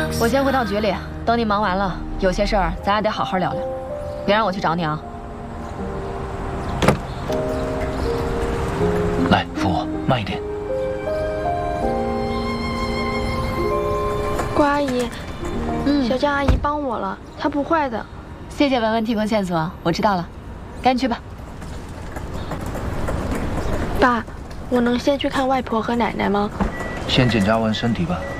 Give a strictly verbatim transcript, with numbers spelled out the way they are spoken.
我先回趟局里，等你忙完了，有些事儿咱俩得好好聊聊，别让我去找你啊。 来，扶我，慢一点。 郭阿姨， 嗯， 小江阿姨帮我了，她不坏的。 谢谢文文提供线索，我知道了，赶紧去吧。 爸，我能先去看外婆和奶奶吗？ 先检查完身体吧。